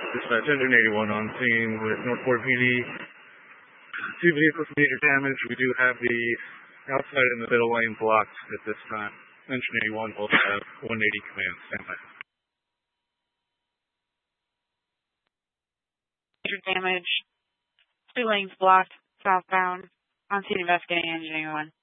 Dispatch, Engine 81 on scene with Northport PD. Two vehicles major damage. We do have the outside and the middle lane blocked at this time. Engine 81 will have 180 command. Stand by. Major damage. 2 lanes blocked, southbound. On scene investigating Engine 81.